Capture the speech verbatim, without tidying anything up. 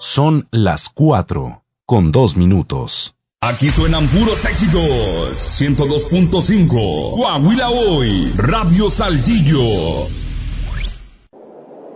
Son las cuatro, con dos minutos. Aquí suenan puros éxitos. ciento dos punto cinco. Coahuila Hoy. Radio Saltillo.